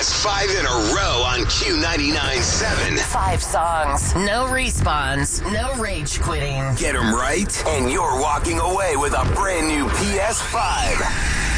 PS5 in a row on Q99.7. 5 songs, no respawns, no rage quitting. Get them right, and you're walking away with a brand new PS5.